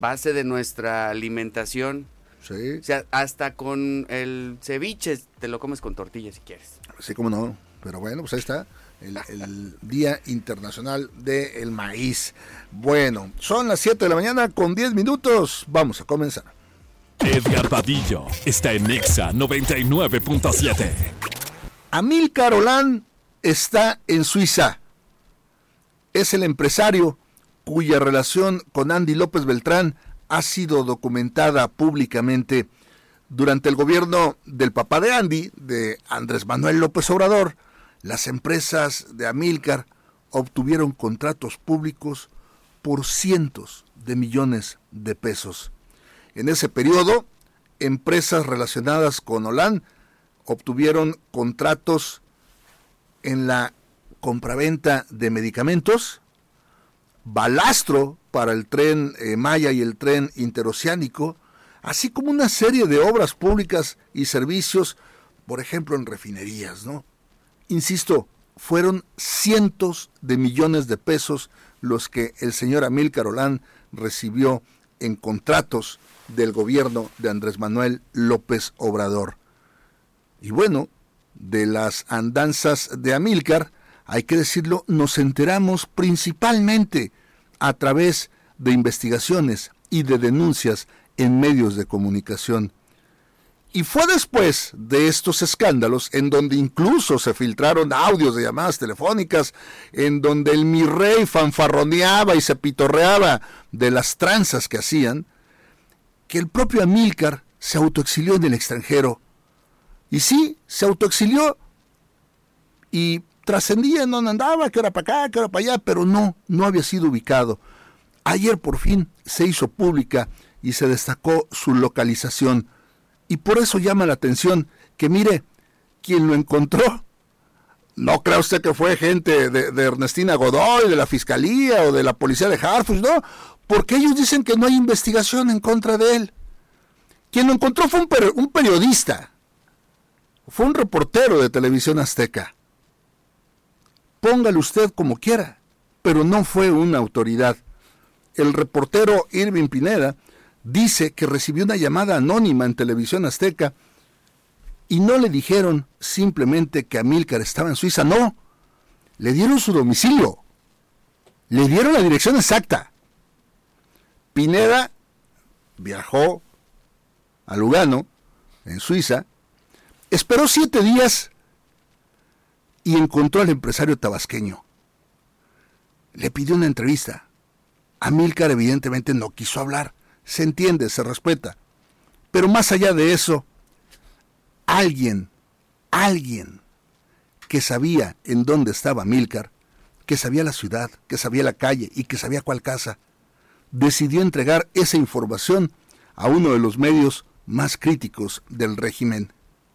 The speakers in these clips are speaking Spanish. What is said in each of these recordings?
base de nuestra alimentación. Sí. O sea, hasta con el ceviche te lo comes con tortillas si quieres. Sí, cómo no. Pero bueno, pues ahí está el Día Internacional del Maíz. Bueno, son las 7 de la mañana con 10 minutos. Vamos a comenzar. Edgar Vadillo está en Nexa 99.7. Amílcar Olán está en Suiza. Es el empresario cuya relación con Andy López Beltrán ha sido documentada públicamente. Durante el gobierno del papá de Andy, de Andrés Manuel López Obrador, las empresas de Amílcar obtuvieron contratos públicos por cientos de millones de pesos. En ese periodo, empresas relacionadas con Olán obtuvieron contratos en la compraventa de medicamentos, balastro para el tren Maya y el tren interoceánico, así como una serie de obras públicas y servicios, por ejemplo en refinerías, ¿no? Insisto, fueron cientos de millones de pesos los que el señor Amílcar Olán recibió en contratos del gobierno de Andrés Manuel López Obrador. Y bueno, de las andanzas de Amílcar, hay que decirlo, nos enteramos principalmente a través de investigaciones y de denuncias en medios de comunicación. Y fue después de estos escándalos, en donde incluso se filtraron audios de llamadas telefónicas, en donde el mi rey fanfarroneaba y se pitorreaba de las tranzas que hacían, que el propio Amílcar se autoexilió en el extranjero. Y sí, se autoexilió y trascendía en donde andaba, que era para acá, que era para allá, pero no había sido ubicado. Ayer por fin se hizo pública y se destacó su localización. Y por eso llama la atención que, mire, quien lo encontró, no crea usted que fue gente de Ernestina Godoy, de la Fiscalía o de la Policía de Harfuch, no, porque ellos dicen que no hay investigación en contra de él. Quien lo encontró fue un periodista, fue un reportero de Televisión Azteca. Póngale usted como quiera, pero no fue una autoridad. El reportero Irving Pineda dice que recibió una llamada anónima en Televisión Azteca y no le dijeron simplemente que Amílcar estaba en Suiza, no, le dieron su domicilio, le dieron la dirección exacta. Pineda viajó a Lugano, en Suiza, esperó 7 días y encontró al empresario tabasqueño. Le pidió una entrevista. Amílcar evidentemente no quiso hablar. Se entiende, se respeta. Pero más allá de eso, alguien que sabía en dónde estaba Amílcar, que sabía la ciudad, que sabía la calle y que sabía cuál casa, decidió entregar esa información a uno de los medios más críticos del régimen.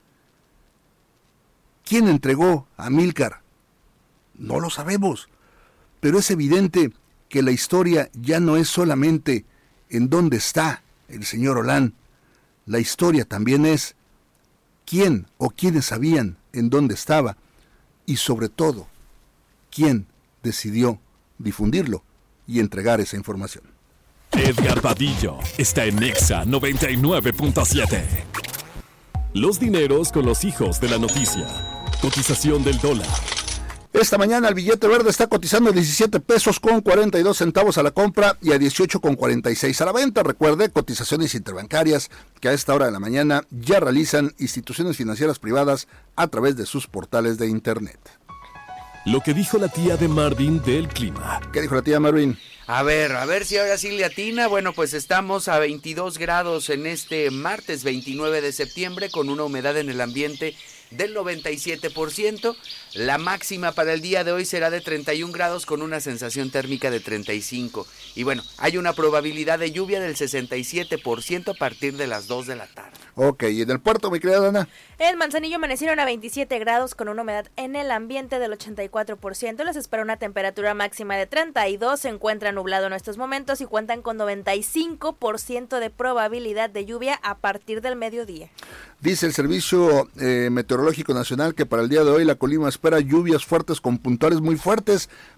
¿Quién entregó a Amílcar? No lo sabemos, pero es evidente que la historia ya no es solamente en dónde está el señor Olán. La historia también es quién o quiénes sabían en dónde estaba y sobre todo quién decidió difundirlo y entregar esa información. Edgar Vadillo está en Nexa 99.7. Los dineros con los hijos de la noticia. Cotización del dólar. Esta mañana el billete verde está cotizando 17 pesos con 42 centavos a la compra y a 18 con 46 a la venta. Recuerde, cotizaciones interbancarias que a esta hora de la mañana ya realizan instituciones financieras privadas a través de sus portales de internet. Lo que dijo la tía de Marvin del clima. ¿Qué dijo la tía Marvin? A ver si ahora sí le atina. Bueno, pues estamos a 22 grados en este martes 29 de septiembre con una humedad en el ambiente del 97%. La máxima para el día de hoy será de 31 grados con una sensación térmica de 35. Y bueno, hay una probabilidad de lluvia del 67% a partir de las 2 de la tarde. Ok, ¿y en el puerto, mi querida Dana? En Manzanillo amanecieron a 27 grados con una humedad en el ambiente del 84%. Les espera una temperatura máxima de 32. Se encuentra nublado en estos momentos y cuentan con 95% de probabilidad de lluvia a partir del mediodía. Dice el Servicio Meteorológico Nacional que para el día de hoy la Colima espera lluvias fuertes con puntuales muy fuertes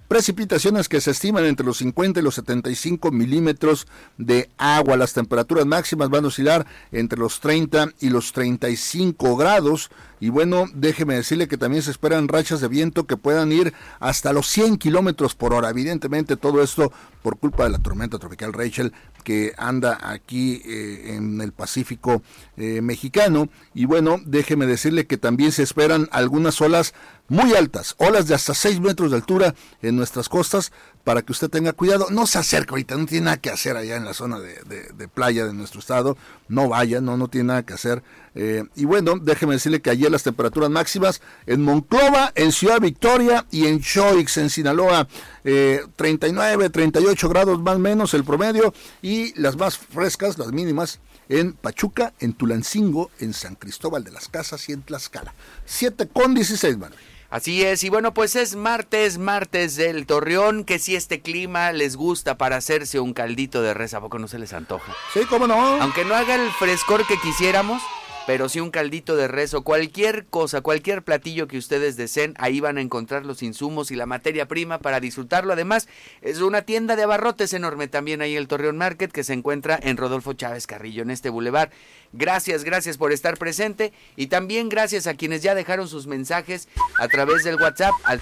Precipitaciones que se estiman entre los 50 y los 75 milímetros de agua. Las temperaturas máximas van a oscilar entre los 30 y los 35 grados. Y bueno, déjeme decirle que también se esperan rachas de viento que puedan ir hasta los 100 kilómetros por hora. Evidentemente todo esto por culpa de la tormenta tropical Rachel, que anda aquí en el Pacífico mexicano. Y bueno, déjeme decirle que también se esperan algunas olas muy altas, olas de hasta 6 metros de altura en nuestras costas, para que usted tenga cuidado. No se acerque ahorita, no tiene nada que hacer allá en la zona de playa de nuestro estado, no vaya, no tiene nada que hacer. Y bueno, déjeme decirle que ayer las temperaturas máximas en Monclova, en Ciudad Victoria y en Choix, en Sinaloa, 39, 38 grados más o menos el promedio, y las más frescas, las mínimas, en Pachuca, en Tulancingo, en San Cristóbal de las Casas y en Tlaxcala. 7:16, Manuel. Así es, y bueno, pues es martes del Torreón, que si este clima les gusta para hacerse un caldito de res, ¿a poco no se les antoja? Sí, cómo no. Aunque no haga el frescor que quisiéramos, pero sí un caldito de res o cualquier cosa, cualquier platillo que ustedes deseen, ahí van a encontrar los insumos y la materia prima para disfrutarlo. Además, es una tienda de abarrotes enorme también ahí el Torreón Market, que se encuentra en Rodolfo Chávez Carrillo, en este bulevar. Gracias por estar presente, y también gracias a quienes ya dejaron sus mensajes a través del WhatsApp al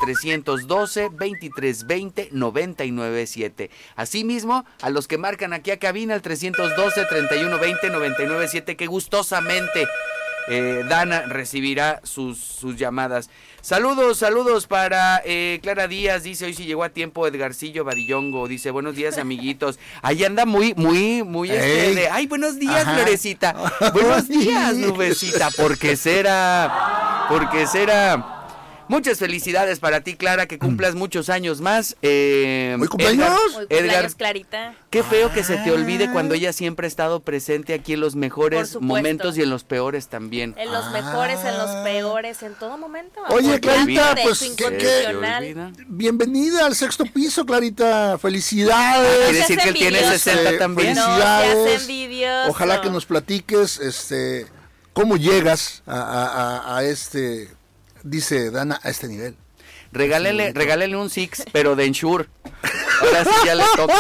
312-2320-997. Asimismo, a los que marcan aquí a cabina al 312-3120-997, que gustosamente Dana recibirá sus llamadas. Saludos para Clara Díaz, dice, hoy sí llegó a tiempo Edgarcillo Badillongo, dice, buenos días amiguitos. Ahí anda muy ay, buenos días, ajá. Florecita, buenos días, Nubecita, ¿por qué será? Muchas felicidades para ti, Clara, que cumplas muchos años más. ¿Muy cumpleaños? Edgar, Clarita. Qué feo que se te olvide cuando ella siempre ha estado presente aquí en los mejores momentos y en los peores también. En los mejores, en los peores, en todo momento. Oye, Clarita, pues bienvenida al sexto piso, Clarita. Felicidades. Quiere decir que él tiene 60 también. Felicidades. No seas envidioso. Ojalá que nos platiques cómo llegas a este... Dice Dana, a este nivel. Regálele un Six, pero de Ensure. Ahora sí ya le toca.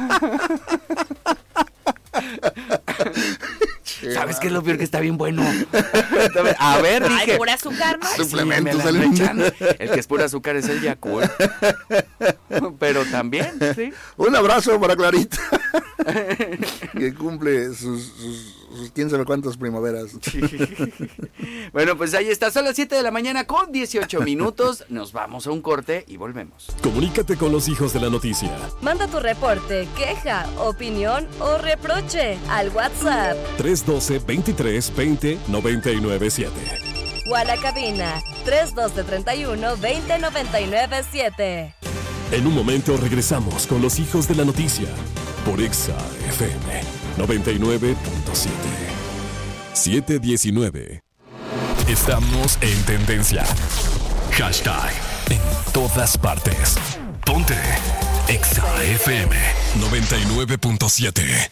¿Sabes qué es lo peor? Que está bien bueno. A ver, dije. Ay, pura azúcar, ¿no? Suplementos. Sí, el que es pura azúcar es el Yakult. Pero también, sí. Un abrazo para Clarita. Que cumple sus quién sabe cuántas primaveras. Bueno, pues ahí está, son las 7 de la mañana con 18 minutos. Nos vamos a un corte y volvemos. Comunícate con los hijos de la noticia. Manda tu reporte, queja, opinión o reproche al WhatsApp 312-2320-997 o a la cabina 312-31-20-997. En un momento regresamos con los hijos de la noticia por Exa FM 99.7. 719. Estamos en tendencia. Hashtag en todas partes. Ponte Exa FM 99.7.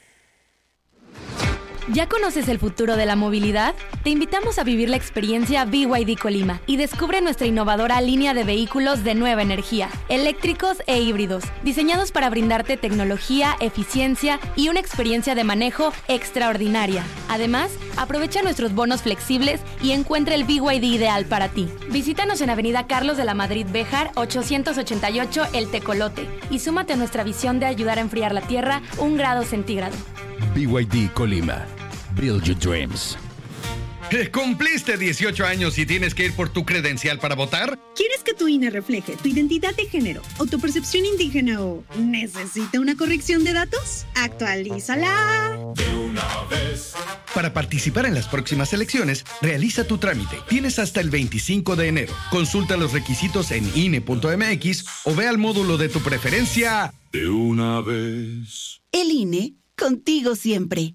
¿Ya conoces el futuro de la movilidad? Te invitamos a vivir la experiencia BYD Colima y descubre nuestra innovadora línea de vehículos de nueva energía, eléctricos e híbridos, diseñados para brindarte tecnología, eficiencia y una experiencia de manejo extraordinaria. Además, aprovecha nuestros bonos flexibles y encuentra el BYD ideal para ti. Visítanos en Avenida Carlos de la Madrid Béjar, 888 El Tecolote, y súmate a nuestra visión de ayudar a enfriar la Tierra 1 grado centígrado. BYD Colima. Build your dreams. ¿Cumpliste 18 años y tienes que ir por tu credencial para votar? ¿Quieres que tu INE refleje tu identidad de género o tu percepción indígena o necesita una corrección de datos? ¡Actualízala! De una vez. Para participar en las próximas elecciones, realiza tu trámite. Tienes hasta el 25 de enero. Consulta los requisitos en INE.mx o ve al módulo de tu preferencia. De una vez. El INE, contigo siempre.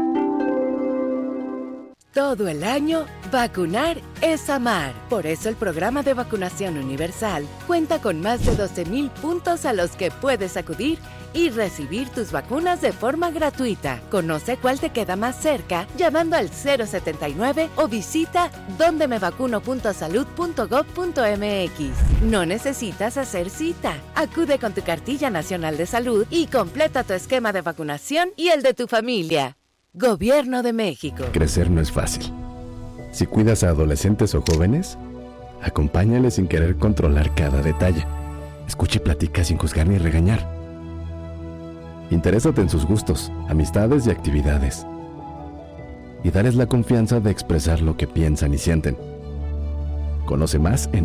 Todo el año, vacunar es amar. Por eso el programa de vacunación universal cuenta con más de 12,000 puntos a los que puedes acudir y recibir tus vacunas de forma gratuita. Conoce cuál te queda más cerca llamando al 079 o visita dondemevacuno.salud.gov.mx. No necesitas hacer cita. Acude con tu cartilla nacional de salud y completa tu esquema de vacunación y el de tu familia. Gobierno de México. Crecer no es fácil. Si cuidas a adolescentes o jóvenes, acompáñales sin querer controlar cada detalle. Escucha y platica sin juzgar ni regañar. Interésate en sus gustos, amistades y actividades. Y dales la confianza de expresar lo que piensan y sienten. Conoce más en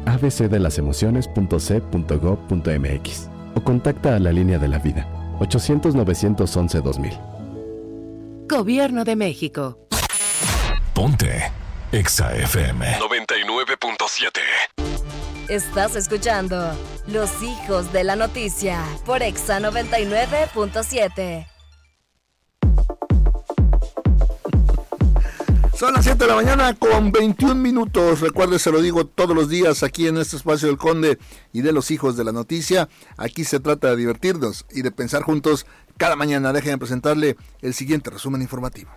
abcdelasemociones.c.gov.mx o contacta a la Línea de la Vida, 800-911-2000. Gobierno de México. Ponte Exa FM 99.7. Estás escuchando Los Hijos de la Noticia por Exa 99.7. Son las 7 de la mañana con 21 minutos. Recuerde, se lo digo todos los días aquí en este espacio del Conde y de los Hijos de la Noticia. Aquí se trata de divertirnos y de pensar juntos cada mañana. Déjenme presentarle el siguiente resumen informativo.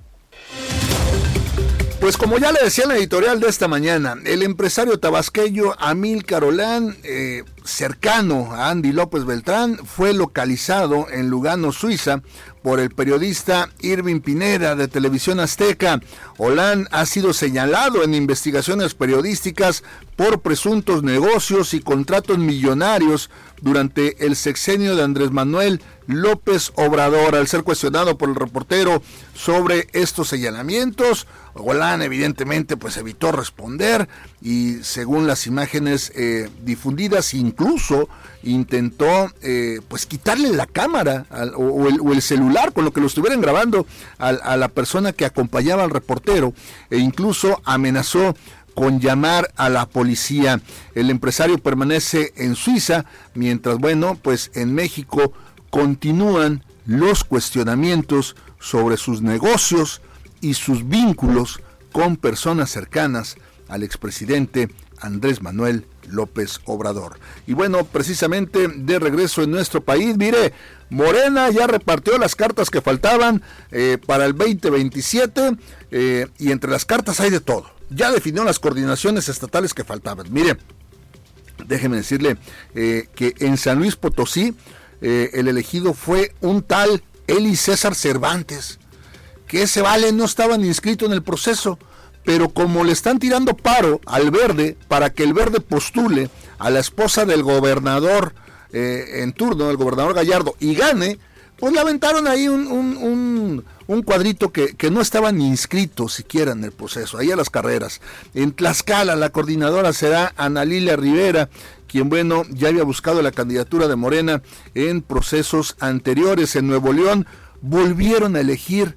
Pues como ya le decía en la editorial de esta mañana, el empresario tabasqueño Amílcar Olán, cercano a Andy López Beltrán, fue localizado en Lugano, Suiza, por el periodista Irving Pineda de Televisión Azteca. Olán ha sido señalado en investigaciones periodísticas por presuntos negocios y contratos millonarios durante el sexenio de Andrés Manuel López Obrador. Al ser cuestionado por el reportero sobre estos señalamientos, Olán evidentemente pues evitó responder y según las imágenes difundidas incluso intentó pues quitarle la cámara o el celular con lo que lo estuvieran grabando a la persona que acompañaba al reportero e incluso amenazó con llamar a la policía. El empresario permanece en Suiza, mientras, bueno, pues en México continúan los cuestionamientos sobre sus negocios y sus vínculos con personas cercanas al expresidente Andrés Manuel López Obrador. Y bueno, precisamente de regreso en nuestro país, mire, Morena ya repartió las cartas que faltaban para el 2027 y entre las cartas hay de todo. Ya definió las coordinaciones estatales que faltaban. Mire, déjeme decirle que en San Luis Potosí el elegido fue un tal Eli César Cervantes, que ese vale no estaba ni inscrito en el proceso, pero como le están tirando paro al Verde para que el Verde postule a la esposa del gobernador en turno, el gobernador Gallardo, y gane, pues le aventaron ahí un cuadrito que no estaba ni inscrito siquiera en el proceso, ahí a las carreras. En Tlaxcala la coordinadora será Ana Lilia Rivera, quien, bueno, ya había buscado la candidatura de Morena en procesos anteriores. En Nuevo León volvieron a elegir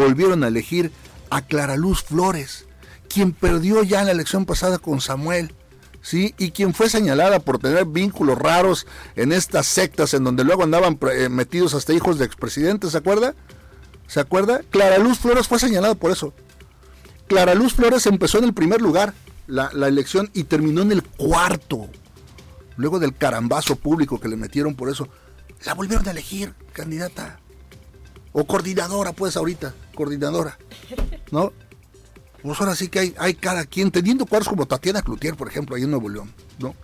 a Clara Luz Flores, quien perdió ya en la elección pasada con Samuel, ¿sí? Y quien fue señalada por tener vínculos raros en estas sectas en donde luego andaban metidos hasta hijos de expresidentes, ¿se acuerda? ¿Se acuerda? Clara Luz Flores fue señalada por eso. Clara Luz Flores empezó en el primer lugar la elección y terminó en el cuarto. Luego del carambazo público que le metieron por eso, la volvieron a elegir candidata. O coordinadora, pues ahorita, coordinadora, ¿no? Pues ahora sí que hay cada quien, teniendo cuadros como Tatiana Cloutier, por ejemplo, ahí en Nuevo León, ¿no?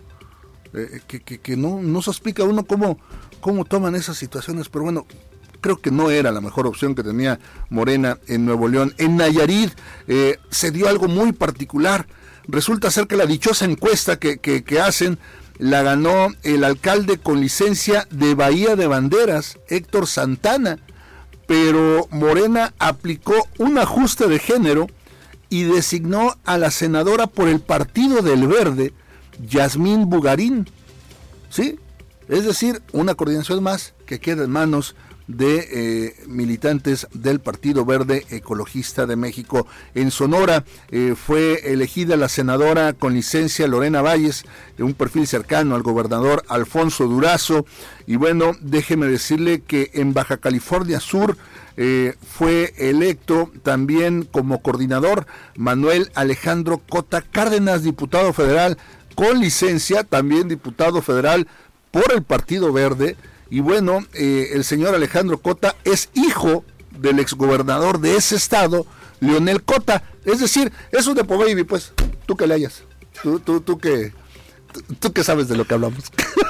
Que no se explica uno cómo toman esas situaciones, pero bueno, creo que no era la mejor opción que tenía Morena en Nuevo León. En Nayarit se dio algo muy particular. Resulta ser que la dichosa encuesta que hacen la ganó el alcalde con licencia de Bahía de Banderas, Héctor Santana, pero Morena aplicó un ajuste de género y designó a la senadora por el Partido del Verde, Yasmín Bugarín, ¿sí? Es decir, una coordinación más que queda en manos de militantes del Partido Verde Ecologista de México. En Sonora fue elegida la senadora con licencia Lorena Valles, de un perfil cercano al gobernador Alfonso Durazo. Y bueno, déjeme decirle que en Baja California Sur fue electo también como coordinador Manuel Alejandro Cota Cárdenas, diputado federal con licencia, también diputado federal por el Partido Verde. Y bueno, el señor Alejandro Cota es hijo del exgobernador de ese estado, Leonel Cota. Es decir, es un Nepo Baby, pues, tú que le hayas. Tú que sabes de lo que hablamos.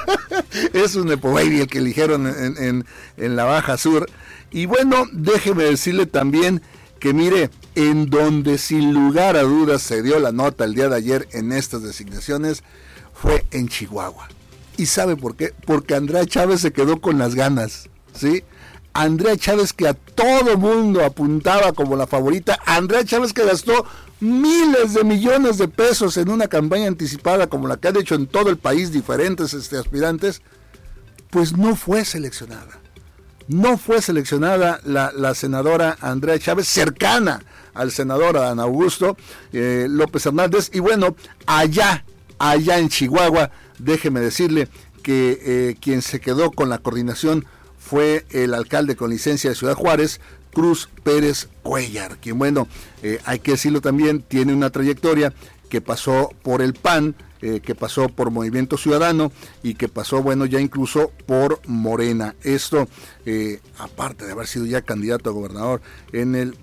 Es un Nepo Baby el que eligieron en la Baja Sur. Y bueno, déjeme decirle también que mire, en donde sin lugar a dudas se dio la nota el día de ayer en estas designaciones, fue en Chihuahua. ¿Y sabe por qué? Porque Andrea Chávez se quedó con las ganas, ¿sí? Andrea Chávez, que a todo mundo apuntaba como la favorita, Andrea Chávez, que gastó miles de millones de pesos en una campaña anticipada como la que han hecho en todo el país diferentes aspirantes, pues no fue seleccionada. No fue seleccionada la senadora Andrea Chávez, cercana al senador Adán Augusto López Hernández. Y bueno, allá en Chihuahua, déjeme decirle que quien se quedó con la coordinación fue el alcalde con licencia de Ciudad Juárez, Cruz Pérez Cuellar, quien, bueno, hay que decirlo también, tiene una trayectoria que pasó por el PAN, que pasó por Movimiento Ciudadano y que pasó, bueno, ya incluso por Morena. Esto, aparte de haber sido ya candidato a gobernador en el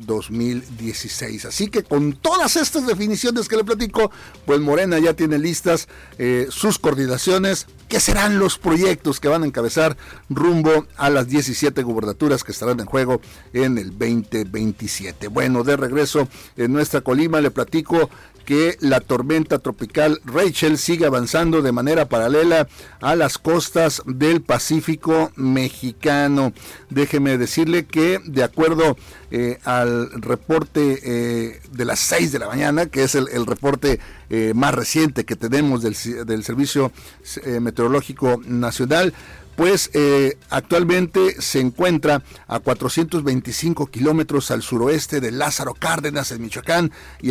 2016. Así que con todas estas definiciones que le platico, pues Morena ya tiene listas sus coordinaciones, que serán los proyectos que van a encabezar rumbo a las 17 gubernaturas que estarán en juego en el 2027. Bueno, de regreso en nuestra Colima le platico que la tormenta tropical Rachel sigue avanzando de manera paralela a las costas del Pacífico mexicano. Déjeme decirle que de acuerdo al reporte de las 6 de la mañana, que es el reporte más reciente que tenemos del Servicio Meteorológico Nacional, pues actualmente se encuentra a 425 kilómetros al suroeste de Lázaro Cárdenas, en Michoacán, y a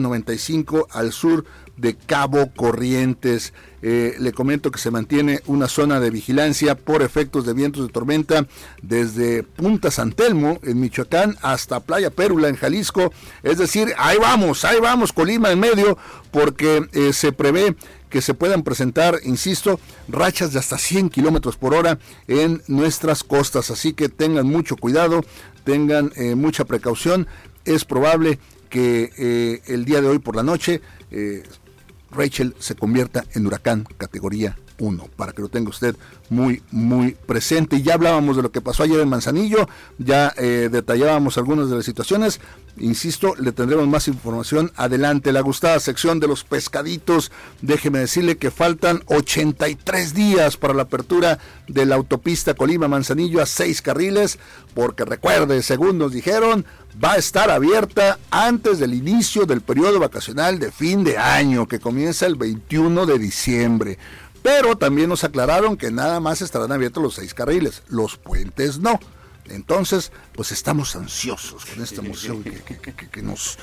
595 al sur de Cabo Corrientes. Le comento que se mantiene una zona de vigilancia por efectos de vientos de tormenta desde Punta San Telmo, en Michoacán, hasta Playa Pérula, en Jalisco. Es decir, ahí vamos, Colima en medio, porque se prevé que se puedan presentar, insisto, rachas de hasta 100 kilómetros por hora en nuestras costas. Así que tengan mucho cuidado, tengan mucha precaución. Es probable que el día de hoy por la noche Rachel se convierta en huracán categoría 1, para que lo tenga usted muy, muy presente. Y ya hablábamos de lo que pasó ayer en Manzanillo, ya detallábamos algunas de las situaciones. Insisto, le tendremos más información adelante. La gustada sección de los pescaditos, déjeme decirle que faltan 83 días para la apertura de la autopista Colima-Manzanillo a 6 carriles, porque recuerde, según nos dijeron, va a estar abierta antes del inicio del periodo vacacional de fin de año, que comienza el 21 de diciembre. Pero también nos aclararon que nada más estarán abiertos los 6 carriles, los puentes no. Entonces, pues estamos ansiosos con esta emoción que nos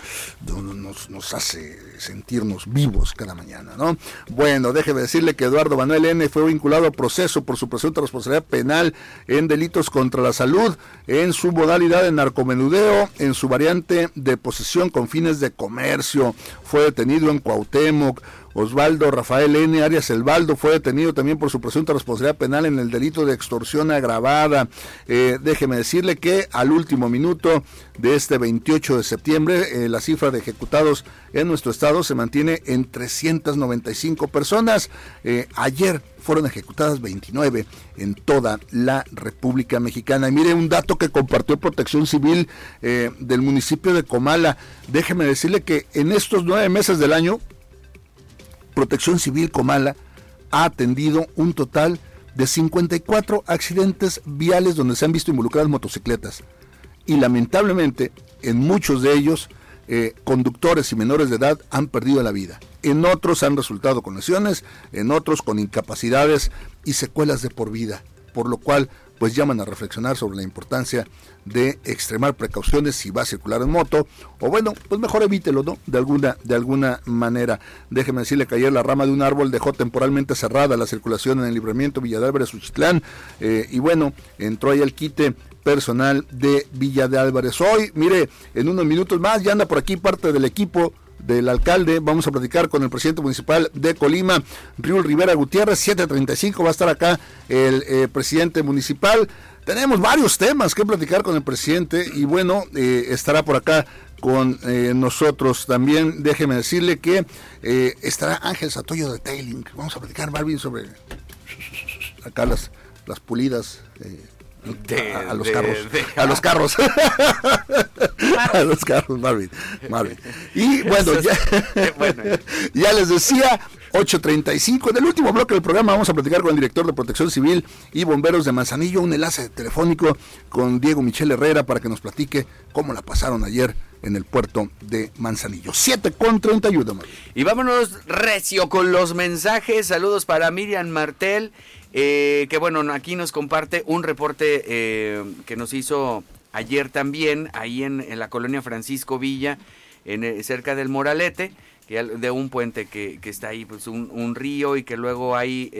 hace sentirnos vivos cada mañana, ¿no? Bueno, déjeme decirle que Eduardo Manuel N. fue vinculado a proceso por su presunta responsabilidad penal en delitos contra la salud, en su modalidad de narcomenudeo, en su variante de posesión con fines de comercio. Fue detenido en Cuauhtémoc. Osvaldo Rafael N. Arias Elbaldo fue detenido también por su presunta responsabilidad penal en el delito de extorsión agravada. Déjeme decirle que al último minuto de este 28 de septiembre, la cifra de ejecutados en nuestro estado se mantiene en 395 personas. Ayer fueron ejecutadas 29 en toda la República Mexicana. Y mire un dato que compartió Protección Civil del municipio de Comala. Déjeme decirle que en estos 9 meses del año, Protección Civil Comala ha atendido un total de 54 accidentes viales donde se han visto involucradas motocicletas. Y lamentablemente, en muchos de ellos, conductores y menores de edad han perdido la vida. En otros han resultado con lesiones, en otros con incapacidades y secuelas de por vida. Por lo cual, pues llaman a reflexionar sobre la importancia de extremar precauciones si va a circular en moto, o bueno, pues mejor evítelo, ¿no? De alguna manera. Déjeme decirle que ayer la rama de un árbol dejó temporalmente cerrada la circulación en el libramiento Villa de Álvarez, Uchitlán, y bueno, entró ahí el quite personal de Villa de Álvarez. Hoy, mire, en unos minutos más ya anda por aquí parte del equipo del alcalde. Vamos a platicar con el presidente municipal de Colima, Riul Rivera Gutiérrez. 7:35 va a estar acá el presidente municipal. Tenemos varios temas que platicar con el presidente y bueno, estará por acá con nosotros también. Déjeme decirle que estará Ángel Satoyo de Tailing. Vamos a platicar, Marvin, sobre acá las pulidas a los carros. A los carros, Marvin. Y bueno, ya les decía, 8:35. En el último bloque del programa vamos a platicar con el director de Protección Civil y Bomberos de Manzanillo, un enlace telefónico con Diego Michel Herrera para que nos platique cómo la pasaron ayer en el puerto de Manzanillo. 7:31. Y vámonos recio con los mensajes. Saludos para Miriam Martel, que bueno, aquí nos comparte un reporte que nos hizo ayer también, ahí en la colonia Francisco Villa, cerca del Moralete, de un puente que está ahí, pues un río, y que luego hay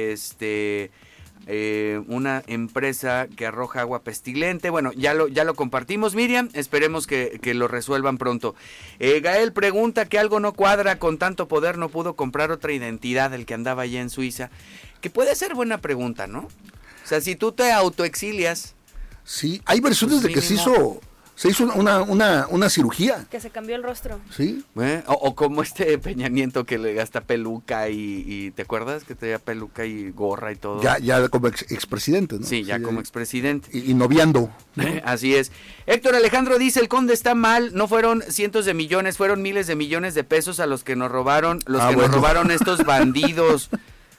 una empresa que arroja agua pestilente. Bueno, ya lo compartimos, Miriam, esperemos que lo resuelvan pronto. Gael pregunta que algo no cuadra, con tanto poder no pudo comprar otra identidad el que andaba allá en Suiza, que puede ser buena pregunta, ¿no? O sea, si tú te autoexilias. Sí, hay versiones pues de que se hizo una cirugía. Que se cambió el rostro. Sí. O como Peña Nieto, que le gasta peluca y ¿te acuerdas? Que tenía peluca y gorra y todo. Ya como expresidente, ¿no? Sí, ya como expresidente. Y noviando, ¿no? Así es. Héctor Alejandro dice, el conde está mal, no fueron cientos de millones, fueron miles de millones de pesos a los que nos robaron, nos robaron estos bandidos.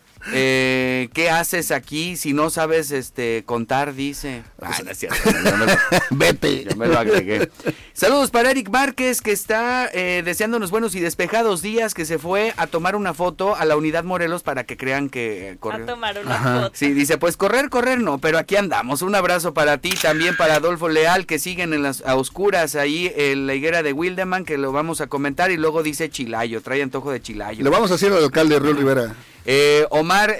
¿Qué haces aquí si no sabes contar? Dice. No es cierto, vete. Yo me lo agregué. Saludos para Eric Márquez, que está deseándonos buenos y despejados días, que se fue a tomar una foto a la Unidad Morelos para que crean que corrió. A tomar una foto. Sí, dice, pues correr no, pero aquí andamos. Un abrazo para ti, también para Adolfo Leal, que siguen en las a oscuras ahí en la higuera de Wildeman, que lo vamos a comentar, y luego dice Chilayo, trae antojo de Chilayo. Le vamos a decir al alcalde Riul Rivera. Omar,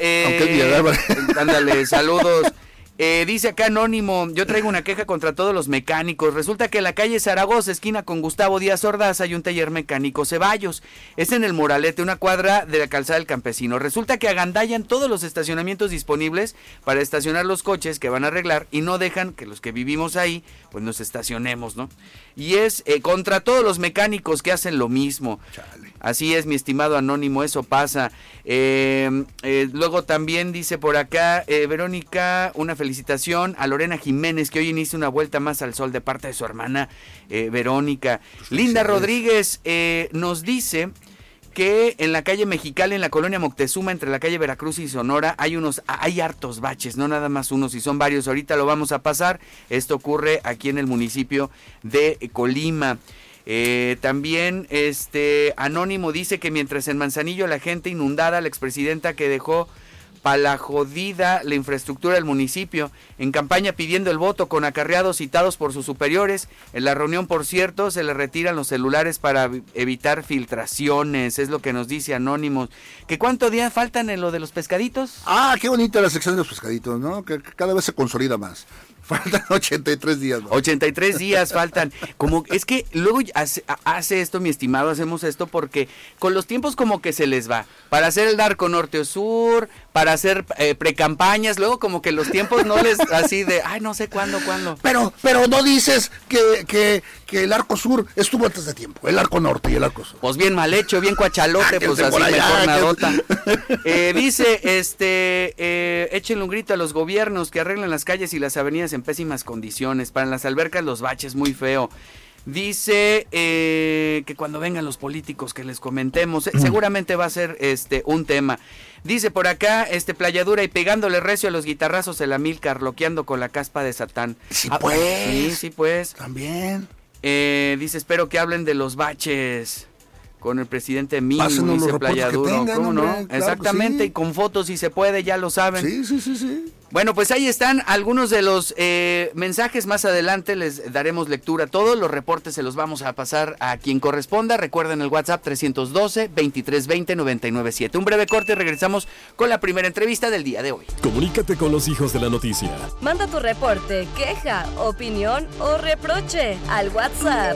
ándale, saludos. Dice acá Anónimo, yo traigo una queja contra todos los mecánicos. Resulta que en la calle Zaragoza, esquina con Gustavo Díaz Ordaz, hay un taller mecánico Ceballos. Es en el Moralete, una cuadra de la calzada del Campesino. Resulta que agandallan todos los estacionamientos disponibles para estacionar los coches que van a arreglar y no dejan que los que vivimos ahí, pues nos estacionemos, ¿no? Y es contra todos los mecánicos que hacen lo mismo. Chale. Así es, mi estimado Anónimo, eso pasa. Luego también dice por acá, Verónica, una felicitación a Lorena Jiménez, que hoy inicia una vuelta más al sol de parte de su hermana Verónica. Linda Rodríguez nos dice que en la calle Mexicali, en la colonia Moctezuma, entre la calle Veracruz y Sonora, hay hartos baches, no nada más unos, y son varios. Ahorita lo vamos a pasar. Esto ocurre aquí en el municipio de Colima. También Anónimo dice que mientras en Manzanillo la gente inundada, la expresidenta que dejó para la jodida la infraestructura del municipio, en campaña pidiendo el voto con acarreados citados por sus superiores. En la reunión, por cierto, se le retiran los celulares para evitar filtraciones, es lo que nos dice Anónimos. ¿Que cuántos días faltan en lo de los pescaditos? Ah, qué bonita la sección de los pescaditos, ¿no? Que cada vez se consolida más. Faltan 83 días. ¿No? 83 días faltan. Como es que luego hace esto, mi estimado, hacemos esto porque con los tiempos como que se les va. Para hacer el Narco Norte o Sur, para hacer precampañas, luego como que los tiempos no les así de, ay, no sé cuándo. Pero no dices que el Arco Sur estuvo antes de tiempo, el Arco Norte y el Arco Sur. Pues bien mal hecho, bien cuachalote, pues así mejor nadota. Dice, échenle un grito a los gobiernos que arreglen las calles y las avenidas en pésimas condiciones. Para las albercas los baches, muy feo. Dice que cuando vengan los políticos que les comentemos, seguramente va a ser un tema. Dice por acá, Playadura, y pegándole recio a los guitarrazos el Amílcar, loqueando con la caspa de Satán. Sí, pues. Sí, pues. También. Dice, espero que hablen de los baches con el presidente Mil, pásenos dice los Playadura. tengan, ¿Cómo hombre, no? claro. Exactamente, Sí. Y con fotos si se puede, ya lo saben. Sí. Bueno, pues ahí están algunos de los mensajes. Más adelante les daremos lectura a todos. Los reportes se los vamos a pasar a quien corresponda. Recuerden el WhatsApp 312-2320-997. Un breve corte y regresamos con la primera entrevista del día de hoy. Comunícate con los hijos de la noticia. Manda tu reporte, queja, opinión o reproche al WhatsApp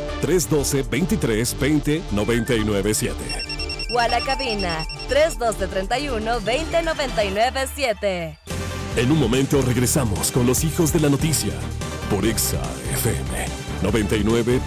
312-2320-997. o a la cabina 312-31-20-997. En un momento regresamos con los hijos de la noticia por Exa FM 99.7.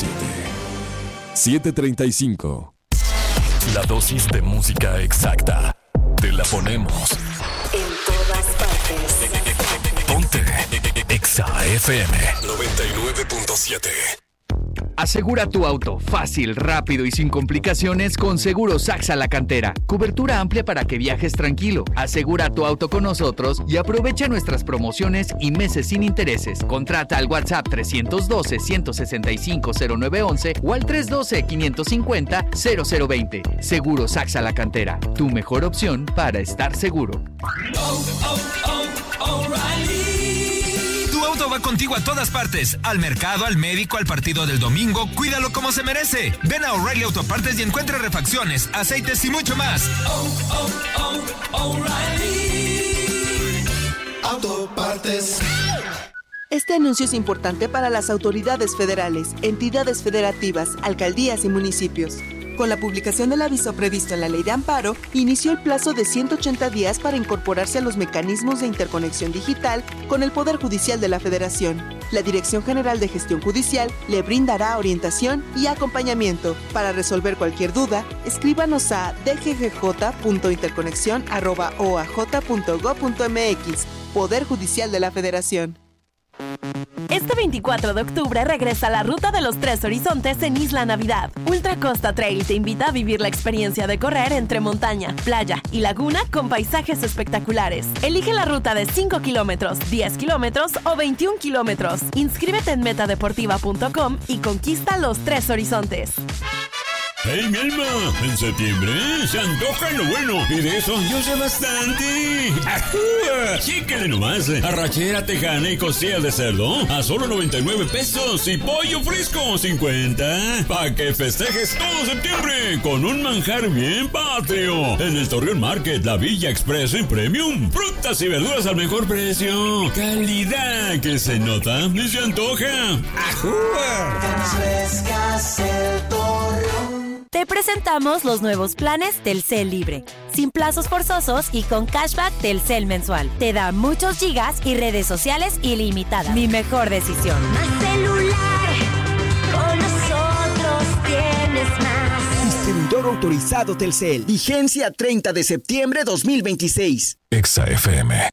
7:35. La dosis de música exacta. Te la ponemos en todas partes. Ponte Exa FM 99.7. Asegura tu auto fácil, rápido y sin complicaciones con Seguros Saxa La Cantera. Cobertura amplia para que viajes tranquilo. Asegura tu auto con nosotros y aprovecha nuestras promociones y meses sin intereses. Contrata al WhatsApp 312-165-0911 o al 312-550-0020. Seguros Saxa La Cantera. Tu mejor opción para estar seguro. Tu auto va contigo a todas partes, al mercado, al médico, al partido del domingo. Cuídalo como se merece. Ven a O'Reilly Autopartes y encuentra refacciones, aceites y mucho más. O'Reilly Autopartes. Este anuncio es importante para las autoridades federales, entidades federativas, alcaldías y municipios. Con la publicación del aviso previsto en la Ley de Amparo, inició el plazo de 180 días para incorporarse a los mecanismos de interconexión digital con el Poder Judicial de la Federación. La Dirección General de Gestión Judicial le brindará orientación y acompañamiento. Para resolver cualquier duda, escríbanos a dggj.interconexión@oaj.gov.mx. Poder Judicial de la Federación. Este 24 de octubre regresa la Ruta de los Tres Horizontes en Isla Navidad. Ultra Costa Trail te invita a vivir la experiencia de correr entre montaña, playa y laguna con paisajes espectaculares. Elige la ruta de 5 kilómetros, 10 kilómetros o 21 kilómetros. Inscríbete en metadeportiva.com y conquista los Tres Horizontes. ¡Hey, mi alma! En septiembre se antoja lo bueno y de eso yo sé bastante. ¡Ajúa! ¡Chíquele nomás! Arrachera tejana y costillas de cerdo a solo 99 pesos y pollo fresco 50. Pa' que festejes todo septiembre con un manjar bien patrio. En el Torreón Market, la Villa Expreso en Premium. Frutas y verduras al mejor precio. Calidad que se nota y se antoja. ¡Ajúa! Frescas el Torreón. Te presentamos los nuevos planes Telcel Libre, sin plazos forzosos y con cashback Telcel mensual. Te da muchos gigas y redes sociales ilimitadas. Mi mejor decisión. Más celular, con nosotros tienes más. Distribuidor autorizado Telcel. Vigencia 30 de septiembre 2026. Exa FM.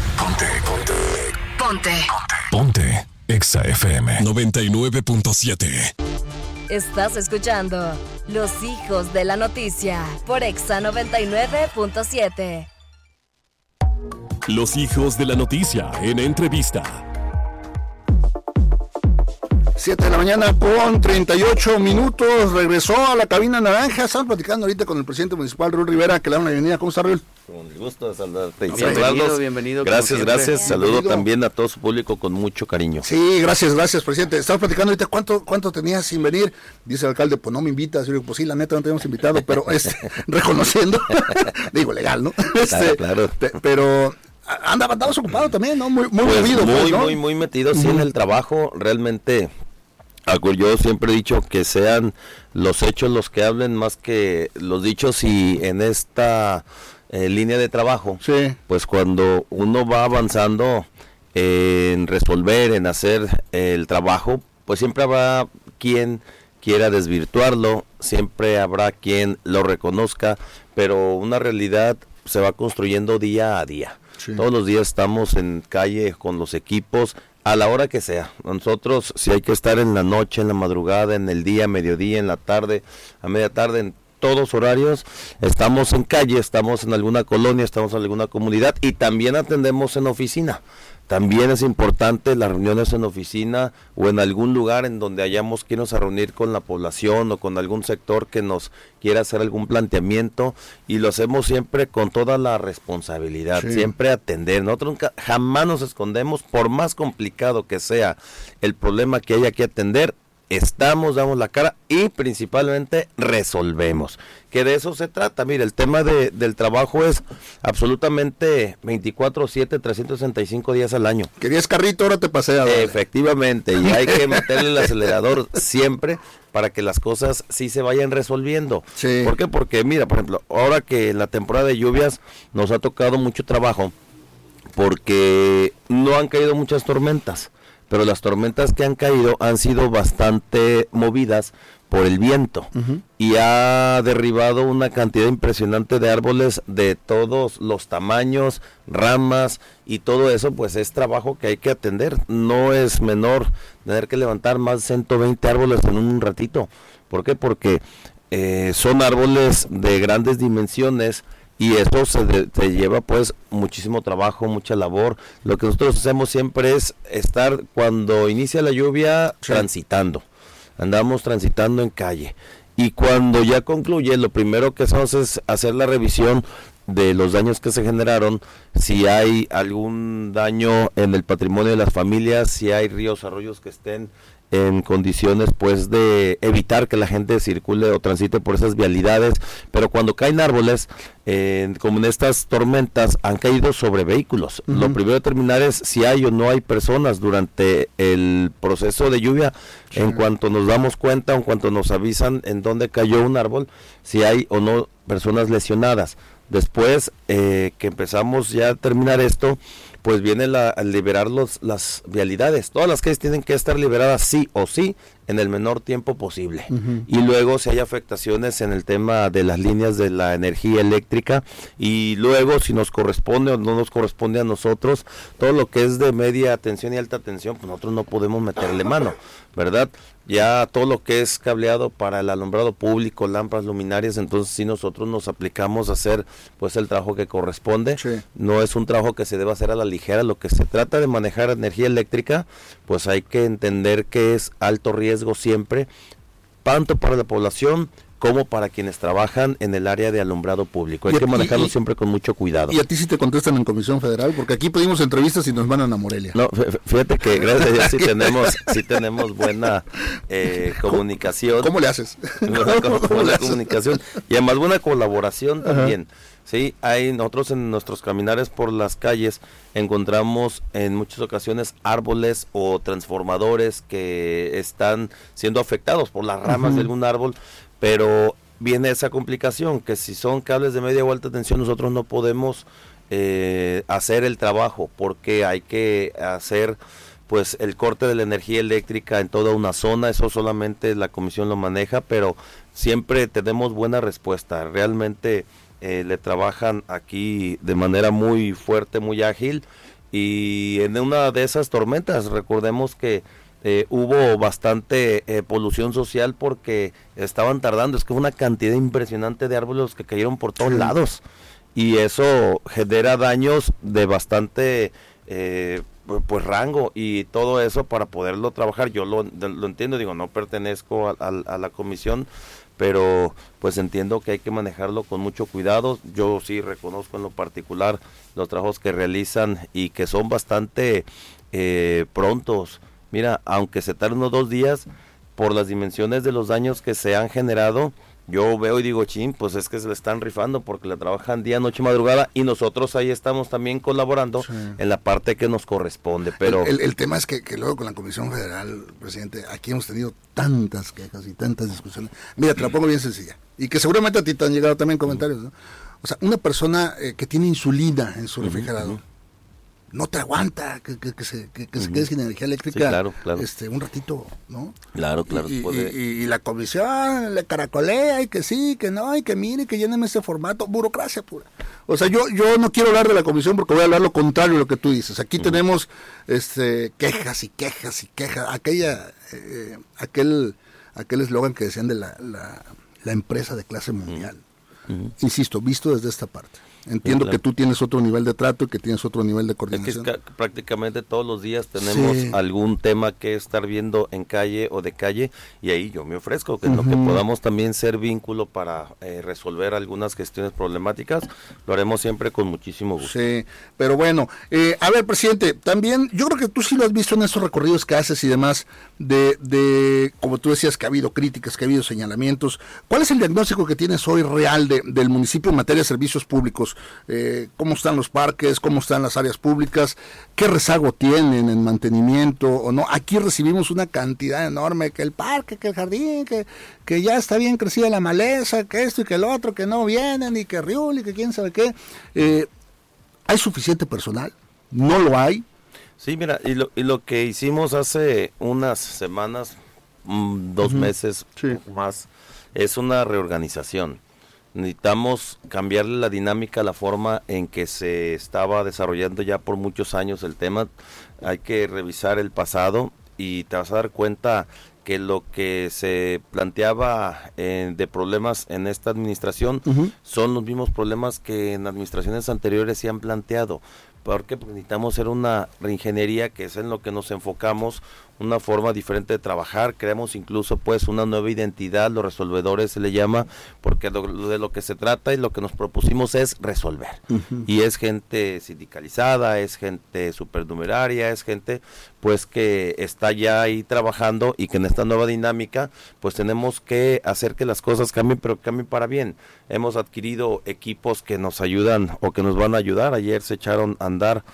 Ponte Exa FM 99.7. Estás escuchando Los Hijos de la Noticia por Exa 99.7. Los hijos de la noticia en entrevista. 7 de la mañana con 38 minutos. Regresó a la cabina naranja. Estamos platicando ahorita con el presidente municipal, Raúl Rivera, que le da una bienvenida. ¿Cómo está, Raúl? Con el gusto de saludarte. Bienvenido. Gracias. Saludo también a todo su público con mucho cariño. Sí, gracias, presidente. Estamos platicando ahorita cuánto tenías sin venir. Dice el alcalde, pues no me invitas. Yo digo, pues sí, la neta no te hemos invitado, pero reconociendo, digo, legal, ¿no? Claro. Pero andabas ocupado también, ¿no? Muy pues movido. Muy metido, sí, en el trabajo. Realmente, yo siempre he dicho que sean los hechos los que hablen más que los dichos, y en esta línea de trabajo, sí, pues cuando uno va avanzando en resolver, en hacer el trabajo, pues siempre habrá quien quiera desvirtuarlo, siempre habrá quien lo reconozca, pero una realidad se va construyendo día a día. Sí. Todos los días estamos en calle con los equipos, a la hora que sea. Nosotros, si hay que estar en la noche, en la madrugada, en el día, mediodía, en la tarde, a media tarde, en todos horarios, estamos en calle, estamos en alguna colonia, estamos en alguna comunidad, y también atendemos en oficina. también es importante las reuniones en oficina o en algún lugar en donde hayamos que irnos a reunir con la población o con algún sector que nos quiera hacer algún planteamiento, y lo hacemos siempre con toda la responsabilidad, siempre atender. Nosotros jamás nos escondemos, por más complicado que sea el problema que haya que atender, damos la cara y principalmente resolvemos, que de eso se trata. Mire, el tema del trabajo es absolutamente 24/7, 365 días al año. Querías carrito, ahora te pasea. Efectivamente, y hay que meterle el acelerador siempre para que las cosas sí se vayan resolviendo. Sí. ¿Por qué? Porque mira, por ejemplo, ahora que en la temporada de lluvias nos ha tocado mucho trabajo, porque no han caído muchas tormentas, pero las tormentas que han caído han sido bastante movidas por el viento, y ha derribado una cantidad impresionante de árboles de todos los tamaños, ramas, y todo eso pues es trabajo que hay que atender. No es menor tener que levantar más de 120 árboles en un ratito. ¿Por qué? Porque son árboles de grandes dimensiones, y eso se lleva pues muchísimo trabajo, mucha labor. Lo que nosotros hacemos siempre es estar, cuando inicia la lluvia, transitando. Andamos transitando en calle. Y cuando ya concluye, lo primero que hacemos es hacer la revisión de los daños que se generaron, si hay algún daño en el patrimonio de las familias, si hay ríos, arroyos que estén en condiciones pues de evitar que la gente circule o transite por esas vialidades. Pero cuando caen árboles, como en estas tormentas, han caído sobre vehículos. Lo primero a determinar es si hay o no hay personas durante el proceso de lluvia. En cuanto nos damos cuenta, en cuanto nos avisan en dónde cayó un árbol, si hay o no personas lesionadas. Después que empezamos ya a terminar esto, pues viene a liberar las vialidades. Todas las calles tienen que estar liberadas sí o sí en el menor tiempo posible. Y luego si hay afectaciones en el tema de las líneas de la energía eléctrica, y luego si nos corresponde o no nos corresponde a nosotros, todo lo que es de media tensión y alta tensión, pues nosotros no podemos meterle mano, ¿verdad? Ya todo lo que es cableado para el alumbrado público, lámparas, luminarias, entonces sí nosotros nos aplicamos a hacer pues el trabajo que corresponde. No es un trabajo que se deba hacer a la ligera. Lo que se trata de manejar energía eléctrica, pues hay que entender que es alto riesgo siempre, tanto para la población como para quienes trabajan en el área de alumbrado público. Hay que manejarlo siempre con mucho cuidado. ¿Y a ti sí te contestan en Comisión Federal? Porque aquí pedimos entrevistas y nos mandan a Morelia. No, fíjate que gracias a Dios sí tenemos buena comunicación. ¿Cómo le haces? Buena comunicación y además buena colaboración también. Sí, nosotros en nuestros caminares por las calles encontramos en muchas ocasiones árboles o transformadores que están siendo afectados por las ramas de algún árbol, pero viene esa complicación, que si son cables de media o alta tensión, nosotros no podemos hacer el trabajo, porque hay que hacer pues el corte de la energía eléctrica en toda una zona. Eso solamente la comisión lo maneja, pero siempre tenemos buena respuesta. Realmente le trabajan aquí de manera muy fuerte, muy ágil, y en una de esas tormentas, recordemos que hubo bastante polución social porque estaban tardando. Es que fue una cantidad impresionante de árboles que cayeron por todos lados, y eso genera daños de bastante pues rango, y todo eso para poderlo trabajar. Yo lo entiendo, digo, no pertenezco a la comisión, pero pues entiendo que hay que manejarlo con mucho cuidado. Yo sí reconozco en lo particular los trabajos que realizan y que son bastante prontos. Mira, aunque se tarden unos 2 días, por las dimensiones de los daños que se han generado, yo veo y digo, pues es que se le están rifando, porque le trabajan día, noche, madrugada, y nosotros ahí estamos también colaborando en la parte que nos corresponde. Pero el tema es que luego con la Comisión Federal, presidente, aquí hemos tenido tantas quejas y tantas discusiones. Mira, te la pongo bien sencilla, y que seguramente a ti te han llegado también comentarios, ¿no? O sea, una persona que tiene insulina en su refrigerador, no te aguanta que se quede sin energía eléctrica. Sí, claro. Un ratito, ¿no? Claro. Y la comisión le caracolea, y que sí, que no, y que mire, que lléneme ese formato, burocracia pura. O sea, yo no quiero hablar de la comisión, porque voy a hablar lo contrario de lo que tú dices. Aquí tenemos quejas y quejas y quejas. Aquel eslogan que decían de la empresa de clase mundial. Insisto, visto desde esta parte. Entiendo que tú tienes otro nivel de trato y que tienes otro nivel de coordinación. Es que prácticamente todos los días tenemos algún tema que estar viendo en calle o de calle, y ahí yo me ofrezco que en lo que podamos también ser vínculo para resolver algunas cuestiones problemáticas, lo haremos siempre con muchísimo gusto. Sí, pero bueno, a ver, presidente, también yo creo que tú sí lo has visto en esos recorridos que haces y demás, de como tú decías, que ha habido críticas, que ha habido señalamientos. ¿Cuál es el diagnóstico que tienes hoy real del municipio en materia de servicios públicos? ¿Cómo están los parques? ¿Cómo están las áreas públicas? ¿Qué rezago tienen en mantenimiento o no? Aquí recibimos una cantidad enorme, que el parque, que el jardín, que ya está bien crecida la maleza, que esto y que el otro, que no vienen, y que Riul, y que quién sabe qué. ¿Hay suficiente personal? ¿No lo hay? Sí, mira, y lo que hicimos hace unas semanas, 2 meses más, es una reorganización. Necesitamos cambiarle la dinámica, la forma en que se estaba desarrollando ya por muchos años el tema. Hay que revisar el pasado y te vas a dar cuenta que lo que se planteaba de problemas en esta administración son los mismos problemas que en administraciones anteriores se han planteado. ¿Por qué? Porque necesitamos hacer una reingeniería, que es en lo que nos enfocamos, una forma diferente de trabajar. Creamos incluso pues una nueva identidad, los resolvedores se le llama, porque de lo que se trata y lo que nos propusimos es resolver. Y es gente sindicalizada, es gente supernumeraria, es gente pues que está ya ahí trabajando, y que en esta nueva dinámica pues tenemos que hacer que las cosas cambien, pero cambien para bien. Hemos adquirido equipos que nos ayudan o que nos van a ayudar. Ayer se echaron a andar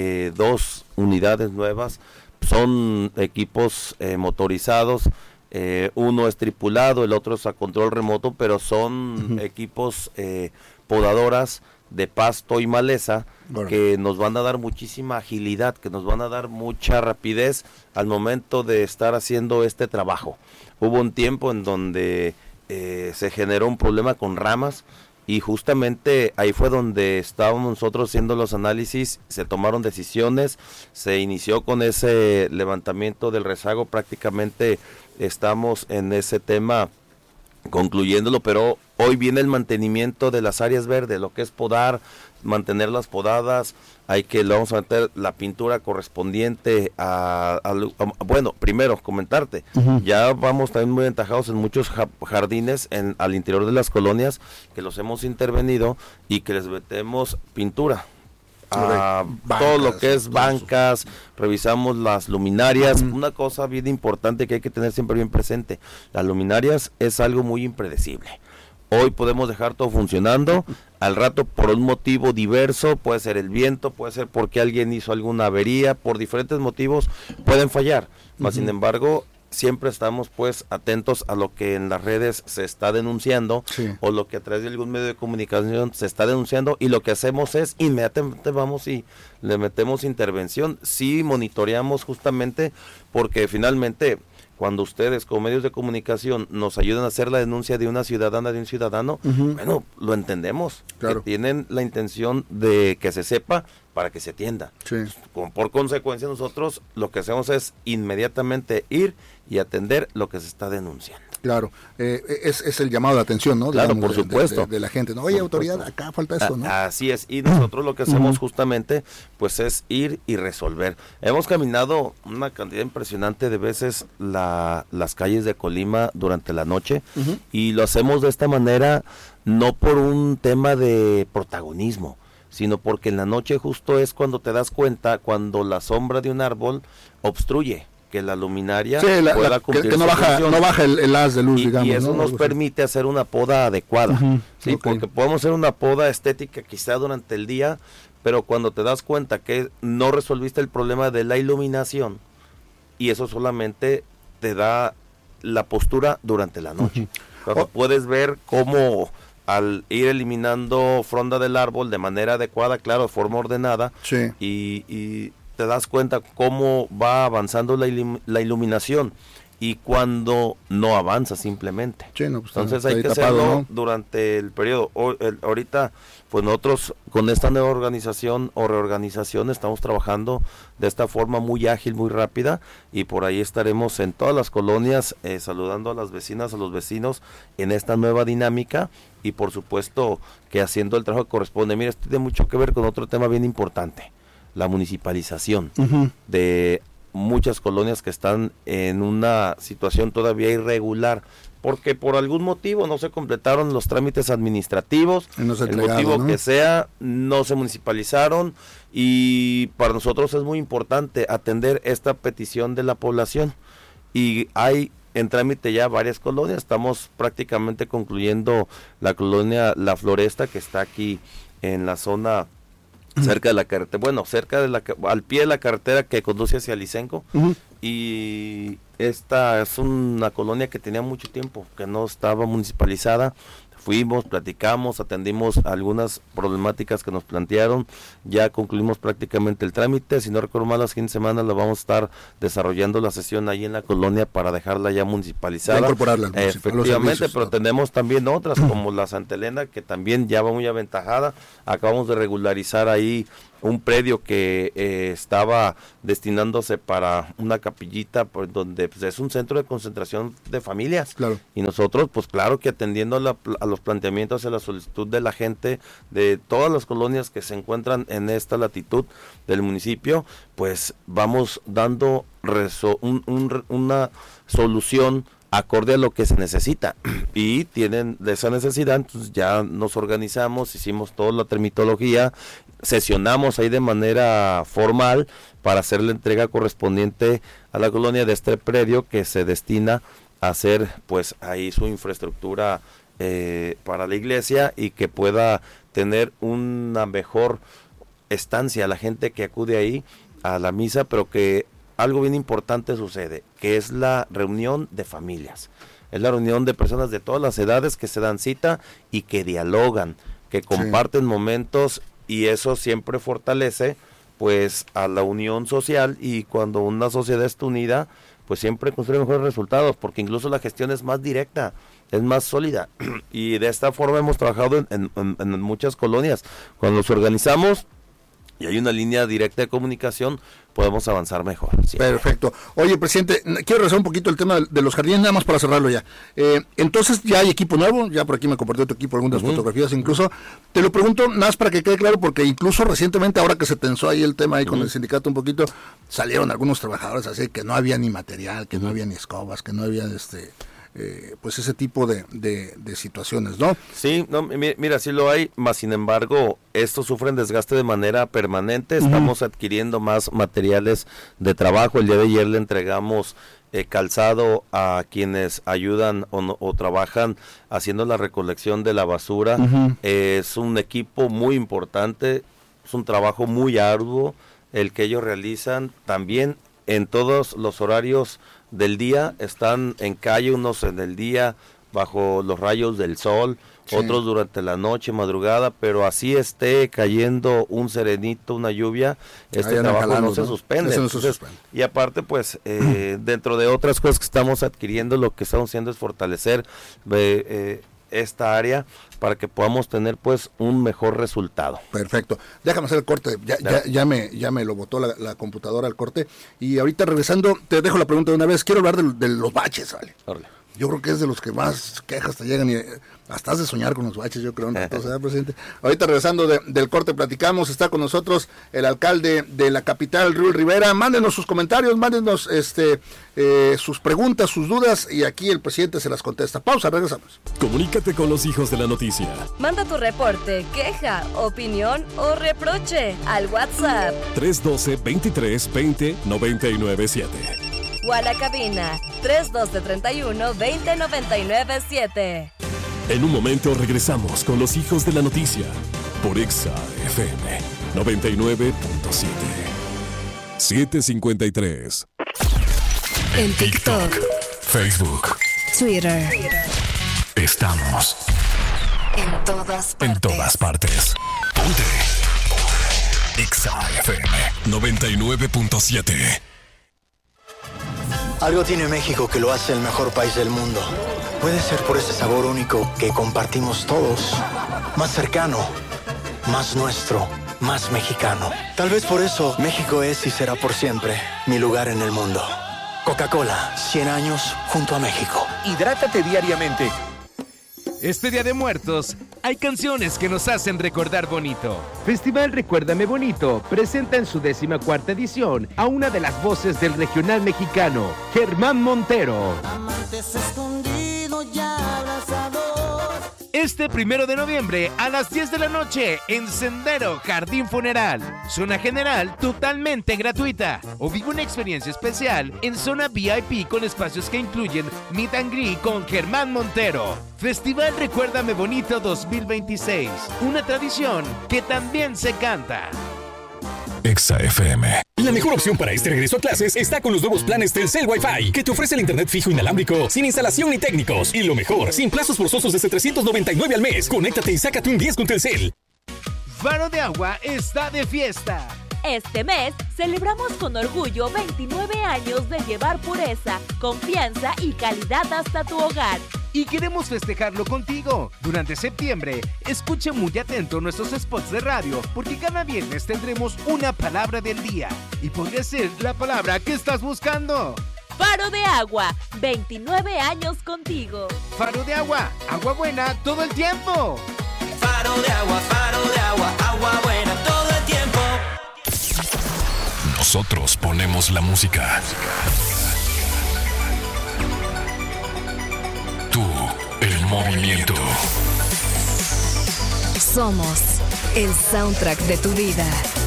2 unidades nuevas. Son equipos motorizados, uno es tripulado, el otro es a control remoto, pero son equipos podadoras de pasto y maleza, que nos van a dar muchísima agilidad, que nos van a dar mucha rapidez al momento de estar haciendo este trabajo. Hubo un tiempo en donde se generó un problema con ramas, y justamente ahí fue donde estábamos nosotros haciendo los análisis, se tomaron decisiones, se inició con ese levantamiento del rezago. Prácticamente estamos en ese tema concluyéndolo, pero hoy viene el mantenimiento de las áreas verdes, lo que es podar, mantenerlas podadas. Le vamos a meter la pintura correspondiente bueno, primero comentarte, ya vamos también muy aventajados en muchos jardines al interior de las colonias, que los hemos intervenido y que les metemos pintura. Todo lo que es bancas, revisamos las luminarias. Una cosa bien importante que hay que tener siempre bien presente: las luminarias es algo muy impredecible. Hoy podemos dejar todo funcionando, al rato por un motivo diverso, puede ser el viento, puede ser porque alguien hizo alguna avería, por diferentes motivos pueden fallar. Mas sin embargo, siempre estamos pues atentos a lo que en las redes se está denunciando, o lo que a través de algún medio de comunicación se está denunciando, y lo que hacemos es inmediatamente vamos y le metemos intervención. Sí monitoreamos, justamente porque finalmente cuando ustedes como medios de comunicación nos ayudan a hacer la denuncia de una ciudadana, de un ciudadano, bueno, lo entendemos, que tienen la intención de que se sepa para que se atienda. Por consecuencia, nosotros lo que hacemos es inmediatamente ir y atender lo que se está denunciando. Claro, es el llamado de atención, ¿no? Claro, Digamos, por supuesto. De la gente, ¿no? Oye, autoridad, acá falta esto, ¿no? Así es, y nosotros lo que hacemos justamente, pues es ir y resolver. Hemos caminado una cantidad impresionante de veces las calles de Colima durante la noche, y lo hacemos de esta manera, no por un tema de protagonismo, sino porque en la noche justo es cuando te das cuenta, cuando la sombra de un árbol obstruye que la luminaria pueda cumplir que no baja el haz de luz, digamos. Y eso nos permite hacer una poda adecuada, porque podemos hacer una poda estética quizá durante el día, pero cuando te das cuenta que no resolviste el problema de la iluminación, y eso solamente te da la postura durante la noche. Puedes ver cómo al ir eliminando fronda del árbol de manera adecuada, claro, de forma ordenada, y te das cuenta cómo va avanzando la iluminación, y cuando no avanza simplemente. Sí, no, pues entonces hay que hacerlo, ¿no?, durante el periodo. Ahorita, pues nosotros con esta nueva organización o reorganización estamos trabajando de esta forma muy ágil, muy rápida, y por ahí estaremos en todas las colonias saludando a las vecinas, a los vecinos en esta nueva dinámica, y por supuesto que haciendo el trabajo que corresponde. Mira, esto tiene mucho que ver con otro tema bien importante, la municipalización de muchas colonias que están en una situación todavía irregular, porque por algún motivo no se completaron los trámites administrativos, el motivo, ¿no?, que sea, no se municipalizaron, y para nosotros es muy importante atender esta petición de la población, y hay en trámite ya varias colonias. Estamos prácticamente concluyendo la colonia La Floresta, que está aquí en la zona cerca de la carretera, al pie de la carretera que conduce hacia Licenco, y esta es una colonia que tenía mucho tiempo que no estaba municipalizada. Fuimos, platicamos, atendimos algunas problemáticas que nos plantearon, ya concluimos prácticamente el trámite. Si no recuerdo mal, las 15 semanas la vamos a estar desarrollando la sesión ahí en la colonia para dejarla ya municipalizada. Incorporarla. Efectivamente, pero tenemos también otras como la Santa Elena, que también ya va muy aventajada. Acabamos de regularizar ahí un predio que estaba destinándose para una capillita, por donde pues, es un centro de concentración de familias. Claro. Y nosotros, pues claro que atendiendo a los planteamientos, a la solicitud de la gente de todas las colonias que se encuentran en esta latitud del municipio, pues vamos dando una solución acorde a lo que se necesita, y tienen de esa necesidad. Entonces ya nos organizamos, hicimos toda la termitología, sesionamos ahí de manera formal para hacer la entrega correspondiente a la colonia de este predio que se destina a hacer pues ahí su infraestructura para la iglesia, y que pueda tener una mejor estancia a la gente que acude ahí a la misa, pero que algo bien importante sucede, que es la reunión de familias. Es la reunión de personas de todas las edades que se dan cita y que dialogan, que comparten momentos, y eso siempre fortalece pues a la unión social, y cuando una sociedad está unida, pues siempre construye mejores resultados, porque incluso la gestión es más directa, es más sólida, y de esta forma hemos trabajado en muchas colonias. Cuando nos organizamos y hay una línea directa de comunicación, podemos avanzar mejor. Siempre. Perfecto. Oye, presidente, quiero regresar un poquito el tema de los jardines, nada más para cerrarlo ya. Entonces, ya hay equipo nuevo, ya por aquí me compartió tu equipo algunas fotografías incluso. Te lo pregunto nada más para que quede claro, porque incluso recientemente, ahora que se tensó ahí el tema ahí con el sindicato un poquito, salieron algunos trabajadores así que no había ni material, que no había ni escobas, que no había pues ese tipo de situaciones, ¿no? Sí, no, mira, sí lo hay, más sin embargo, estos sufren desgaste de manera permanente. Estamos adquiriendo más materiales de trabajo. El día de ayer le entregamos calzado a quienes ayudan o trabajan haciendo la recolección de la basura. Es un equipo muy importante, es un trabajo muy arduo el que ellos realizan. También en todos los horarios del día están en calle, unos en el día bajo los rayos del sol, otros durante la noche, madrugada, pero así esté cayendo un serenito, una lluvia, este trabajo no se suspende. Entonces, y aparte pues dentro de otras cosas que estamos adquiriendo, lo que estamos haciendo es fortalecer esta área para que podamos tener pues un mejor resultado. Perfecto. Déjame hacer el corte. Ya me lo botó la computadora al corte. Y ahorita regresando, te dejo la pregunta de una vez. Quiero hablar de los baches, ¿vale? Yo creo que es de los que más quejas te llegan, y hasta has de soñar con los baches, yo creo. Entonces, presidente, ahorita regresando del corte platicamos. Está con nosotros el alcalde de la capital, Ruy Rivera. Mándenos sus comentarios, mándenos sus preguntas, sus dudas, y aquí el presidente se las contesta. Pausa, regresamos. Comunícate con los hijos de la noticia. Manda tu reporte, queja, opinión o reproche al WhatsApp 312-23-20-997. o a la cabina 312-31-20-997. En un momento regresamos con los hijos de la noticia por Exa FM 99.7. 753. En TikTok, Facebook, Twitter. Estamos En todas partes. en todas partes. Ponte. Exa FM 99.7. Algo tiene México que lo hace el mejor país del mundo. Puede ser por ese sabor único que compartimos todos. Más cercano, más nuestro, más mexicano. Tal vez por eso México es y será por siempre mi lugar en el mundo. Coca-Cola, 100 años junto a México. Hidrátate diariamente. Este Día de Muertos, hay canciones que nos hacen recordar bonito. Festival Recuérdame Bonito presenta en su 14ª edición a una de las voces del regional mexicano, Germán Montero. Amantes escondidos ya abrazados. Este 1 de noviembre a las 10 de la noche en Sendero Jardín Funeral. Zona general totalmente gratuita. O vive una experiencia especial en zona VIP con espacios que incluyen Meet and Greet con Germán Montero. Festival Recuérdame Bonito 2026. Una tradición que también se canta. Exa FM. La mejor opción para este regreso a clases está con los nuevos planes Telcel Wi-Fi, que te ofrece el internet fijo inalámbrico, sin instalación ni técnicos. Y lo mejor, sin plazos forzosos desde $399 al mes. Conéctate y sácate un 10 con Telcel. Faro de Agua está de fiesta. Este mes celebramos con orgullo 29 años de llevar pureza, confianza y calidad hasta tu hogar. Y queremos festejarlo contigo. Durante septiembre, escuche muy atento nuestros spots de radio, porque cada viernes tendremos una palabra del día. Y podría ser la palabra que estás buscando. Faro de Agua, 29 años contigo. Faro de Agua, agua buena todo el tiempo. Faro de agua, agua buena todo el tiempo. Nosotros ponemos la música. Tú, el movimiento. Somos el soundtrack de tu vida.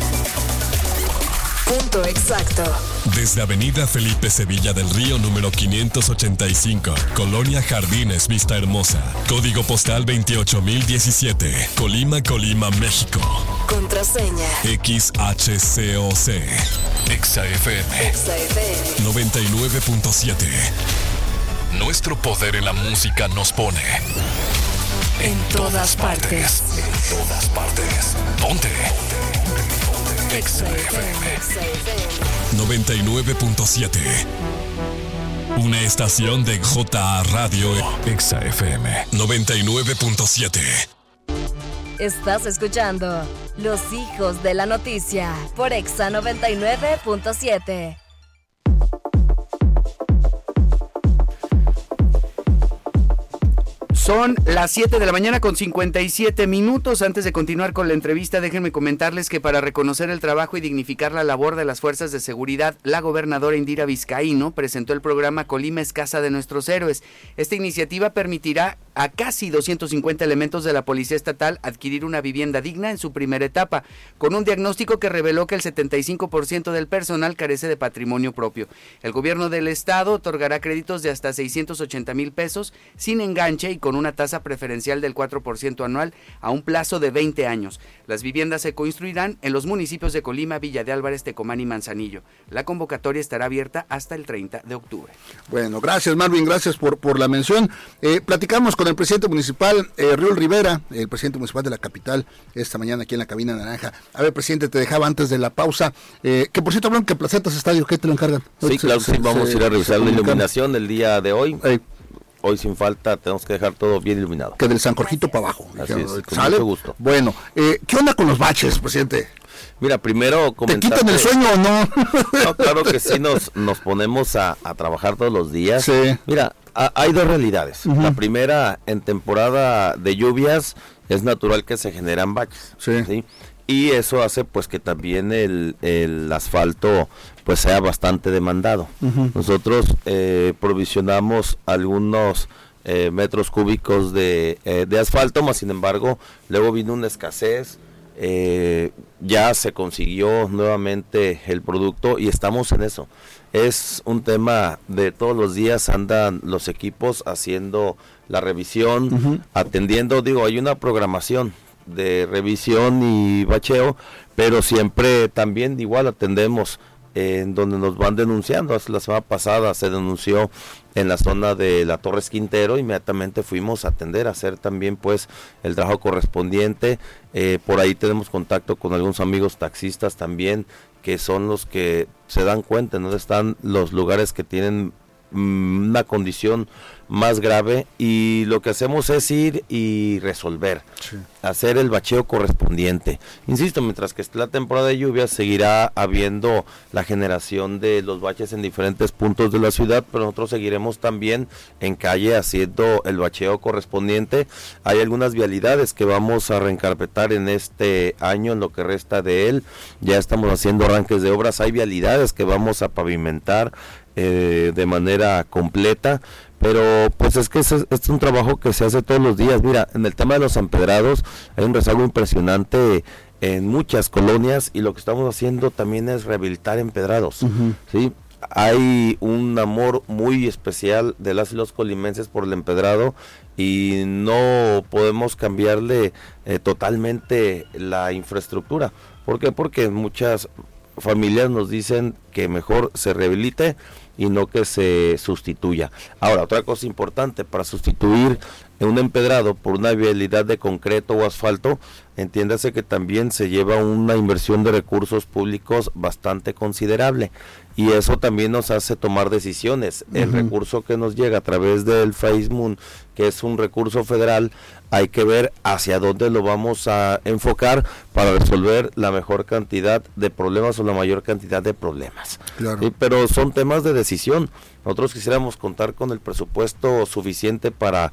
Punto exacto. Desde Avenida Felipe Sevilla del Río número 585, Colonia Jardines, Vista Hermosa. Código postal 28017, Colima, México. Contraseña XHCOC. Exa FM 99.7. Nuestro poder en la música nos pone en todas partes. En todas partes. Ponte. Exa FM 99.7. Una estación de JA Radio. Exa FM 99.7. Estás escuchando Los Hijos de la Noticia por Exa 99.7. Son las 7 de la mañana con 57 minutos. Antes de continuar con la entrevista, déjenme comentarles que para reconocer el trabajo y dignificar la labor de las fuerzas de seguridad, la gobernadora Indira Vizcaíno presentó el programa Colima es Casa de Nuestros Héroes. Esta iniciativa permitirá a casi 250 elementos de la Policía Estatal adquirir una vivienda digna en su primera etapa, con un diagnóstico que reveló que el 75% del personal carece de patrimonio propio. El gobierno del estado otorgará créditos de hasta 680,000 pesos sin enganche y con una tasa preferencial del 4% anual a un plazo de 20 años. Las viviendas se construirán en los municipios de Colima, Villa de Álvarez, Tecomán y Manzanillo. La convocatoria estará abierta hasta el 30 de octubre. Bueno, gracias Marvin, gracias por la mención. Platicamos con el presidente municipal, Riul Rivera, el presidente municipal de la capital, esta mañana aquí en la cabina naranja. A ver, presidente, te dejaba antes de la pausa, que por cierto hablan que Placetas Estadio, ¿qué te lo encargan? Sí, claro, sí, vamos a ir a revisar la iluminación el día de hoy. Hoy sin falta tenemos que dejar todo bien iluminado. Que del San Jorgito para abajo. Así es, con ¿sale? mucho gusto. Bueno, ¿qué onda con los baches, presidente? Mira, primero ¿te quitan el sueño o no? No, claro que sí, nos ponemos a trabajar todos los días. Sí. Mira, hay dos realidades. Uh-huh. La primera, en temporada de lluvias, es natural que se generan baches. ¿sí? Y eso hace pues que también el asfalto pues sea bastante demandado. Uh-huh. Nosotros provisionamos algunos metros cúbicos de asfalto, más sin embargo, luego vino una escasez. Ya se consiguió nuevamente el producto y estamos en eso. Es un tema de todos los días, andan los equipos haciendo la revisión, uh-huh. atendiendo, hay una programación de revisión y bacheo, pero siempre también igual atendemos en donde nos van denunciando. La semana pasada se denunció en la zona de la Torres Quintero, inmediatamente fuimos a atender, a hacer también pues el trabajo correspondiente. Por ahí tenemos contacto con algunos amigos taxistas también que son los que se dan cuenta en dónde están los lugares que tienen una condición más grave, y lo que hacemos es ir y resolver, hacer el bacheo correspondiente. Insisto, mientras que esté la temporada de lluvias seguirá habiendo la generación de los baches en diferentes puntos de la ciudad, pero nosotros seguiremos también en calle haciendo el bacheo correspondiente. Hay algunas vialidades que vamos a reencarpetar en este año, en lo que resta de él. Ya estamos haciendo arranques de obras, hay vialidades que vamos a pavimentar de manera completa, pero pues es que este es un trabajo que se hace todos los días. Mira, en el tema de los empedrados hay un rezago impresionante en muchas colonias, y lo que estamos haciendo también es rehabilitar empedrados, ¿sí? Hay un amor muy especial de las y los colimenses por el empedrado, y no podemos cambiarle totalmente la infraestructura. ¿Por qué? Porque muchas familias nos dicen que mejor se rehabilite y no que se sustituya. Ahora, otra cosa importante, para sustituir un empedrado por una vialidad de concreto o asfalto, entiéndase que también se lleva una inversión de recursos públicos bastante considerable, y eso también nos hace tomar decisiones. El recurso que nos llega a través del FAISMUN, que es un recurso federal, hay que ver hacia dónde lo vamos a enfocar para resolver la mejor cantidad de problemas o la mayor cantidad de problemas. Claro. ¿Sí? Pero son temas de decisión. Nosotros quisiéramos contar con el presupuesto suficiente para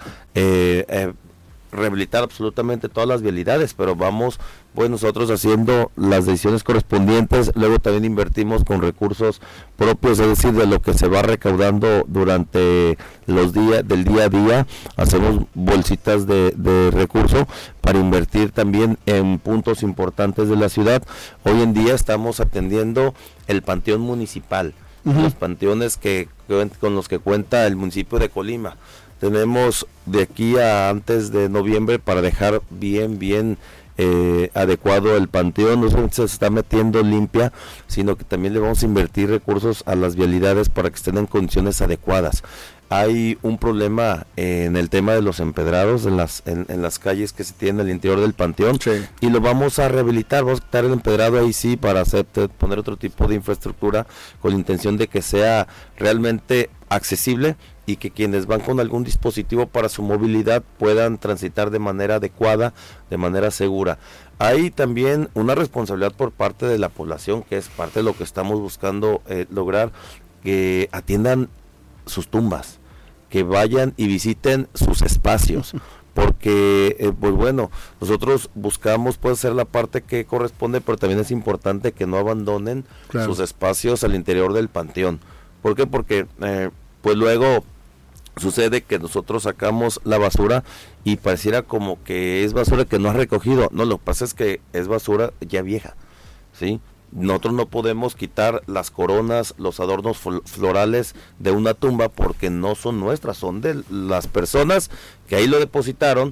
rehabilitar absolutamente todas las vialidades, pero vamos pues nosotros haciendo las decisiones correspondientes. Luego también invertimos con recursos propios, es decir, de lo que se va recaudando durante los días del día a día. Hacemos bolsitas de recursos para invertir también en puntos importantes de la ciudad. Hoy en día estamos atendiendo el panteón municipal, los panteones con los que cuenta el municipio de Colima. Tenemos de aquí a antes de noviembre para dejar bien adecuado el panteón. No solamente se está metiendo limpia, sino que también le vamos a invertir recursos a las vialidades para que estén en condiciones adecuadas. Hay un problema en el tema de los empedrados en las calles que se tienen al interior del panteón, y lo vamos a rehabilitar. Vamos a quitar el empedrado ahí sí para poner otro tipo de infraestructura con la intención de que sea realmente accesible y que quienes van con algún dispositivo para su movilidad puedan transitar de manera adecuada, de manera segura. Hay también una responsabilidad por parte de la población, que es parte de lo que estamos buscando lograr, que atiendan sus tumbas, que vayan y visiten sus espacios, porque pues bueno, nosotros buscamos puede ser la parte que corresponde, pero también es importante que no abandonen sus espacios al interior del panteón. ¿Por qué? Porque pues luego sucede que nosotros sacamos la basura y pareciera como que es basura que no ha recogido. No, lo que pasa es que es basura ya vieja, ¿sí? Nosotros no podemos quitar las coronas, los adornos florales de una tumba porque no son nuestras, son de las personas que ahí lo depositaron,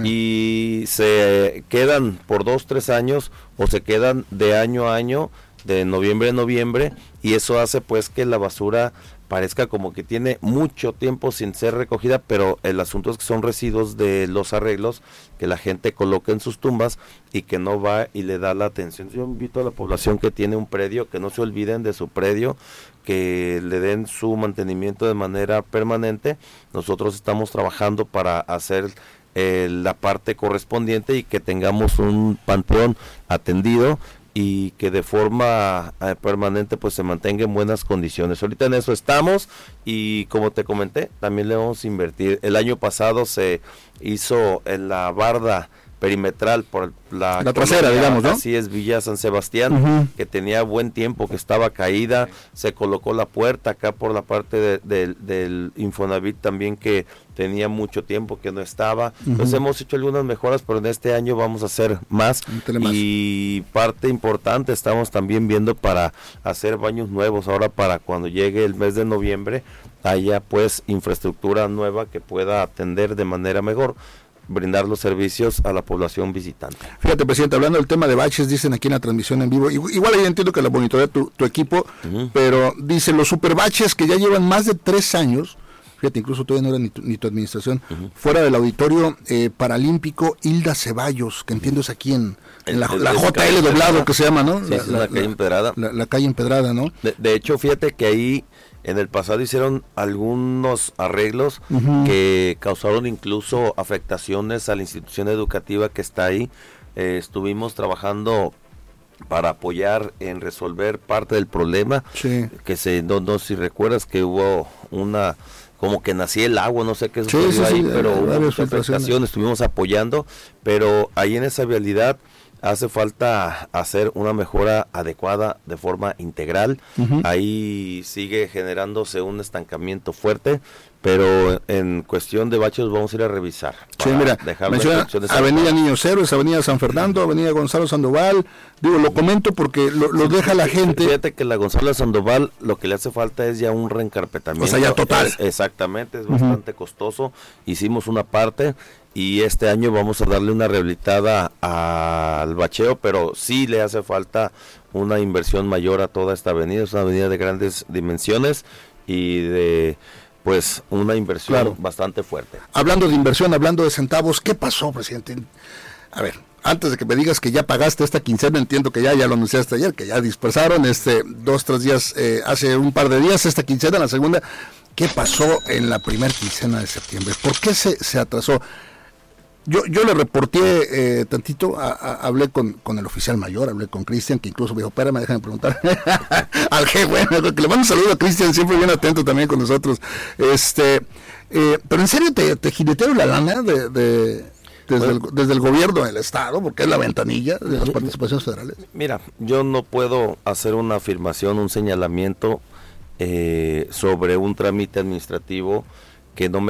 y se quedan por 2-3 años o se quedan de año a año, de noviembre a noviembre, y eso hace pues que la basura parezca como que tiene mucho tiempo sin ser recogida, pero el asunto es que son residuos de los arreglos que la gente coloca en sus tumbas y que no va y le da la atención. Yo invito a la población que tiene un predio que no se olviden de su predio, que le den su mantenimiento de manera permanente. Nosotros estamos trabajando para hacer la parte correspondiente y que tengamos un panteón atendido y que de forma permanente pues se mantenga en buenas condiciones. Ahorita en eso estamos, y como te comenté, también le vamos a invertir. El año pasado se hizo en la barda perimetral por la trasera, digamos, ¿no? Así es, Villa San Sebastián, que tenía buen tiempo, que estaba caída. Se colocó la puerta acá por la parte del Infonavit también, que tenía mucho tiempo que no estaba. Entonces hemos hecho algunas mejoras, pero en este año vamos a hacer más. Y parte importante, estamos también viendo para hacer baños nuevos ahora, para cuando llegue el mes de noviembre haya pues infraestructura nueva que pueda atender de manera mejor, brindar los servicios a la población visitante. Fíjate, presidente, hablando del tema de baches, dicen aquí en la transmisión en vivo, igual ahí entiendo que la monitorea tu equipo, pero dicen los superbaches que ya llevan más de 3 años fíjate, incluso todavía no era ni tu administración, fuera del auditorio paralímpico Hilda Ceballos, que entiendo es aquí en la JL doblado que se llama, ¿no? Sí, la calle empedrada. La calle empedrada, ¿no? De hecho, fíjate que ahí en el pasado hicieron algunos arreglos que causaron incluso afectaciones a la institución educativa que está ahí. Estuvimos trabajando para apoyar en resolver parte del problema, que no si recuerdas que hubo una, como que nacía el agua, no sé qué sucedió ahí, pero hubo mucha afectación, estuvimos apoyando, pero ahí en esa vialidad hace falta hacer una mejora adecuada de forma integral. Ahí sigue generándose un estancamiento fuerte, pero en cuestión de baches vamos a ir a revisar. Sí, mira, menciona Avenida Niños Héroes, Avenida San Fernando, Avenida Gonzalo Sandoval. Digo, lo comento porque lo deja la gente. Fíjate que la Gonzalo Sandoval lo que le hace falta es ya un reencarpetamiento. O sea, ya total. Exactamente, es bastante costoso. Hicimos una parte y este año vamos a darle una rehabilitada al bacheo, pero sí le hace falta una inversión mayor a toda esta avenida. Es una avenida de grandes dimensiones y de pues una inversión bastante fuerte. Hablando de inversión, hablando de centavos, ¿qué pasó, presidente? A ver, antes de que me digas que ya pagaste esta quincena, entiendo que ya lo anunciaste ayer, que ya dispersaron 2-3 días, hace un par de días esta quincena, la segunda. ¿Qué pasó en la primera quincena de septiembre? ¿Por qué se atrasó? Yo le reporté tantito, hablé con el oficial mayor, hablé con Cristian, que incluso me dijo, espérame, déjame preguntar al jefe, bueno, que le mando un saludo a Cristian, siempre bien atento también con nosotros. Pero en serio, ¿te jinetearon la lana desde el gobierno del estado, porque es la ventanilla de las participaciones federales? Mira, yo no puedo hacer una afirmación, un señalamiento sobre un trámite administrativo que no me